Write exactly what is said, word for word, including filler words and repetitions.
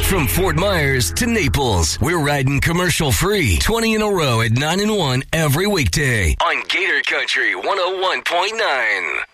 From Fort Myers to Naples, we're riding commercial free twenty in a row at nine and one every weekday on Gator Country one oh one point nine.